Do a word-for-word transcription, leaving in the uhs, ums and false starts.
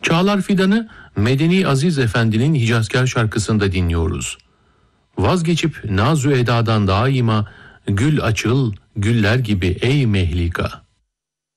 Çağlar Fidan'ı Medeni Aziz Efendi'nin Hicazkar şarkısında dinliyoruz. Vazgeçip nazu edadan daima gül açıl güller gibi ey mehlika.